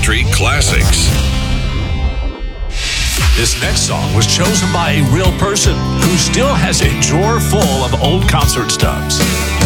country classics. This next song was chosen by a real person who still has a drawer full of old concert stubs.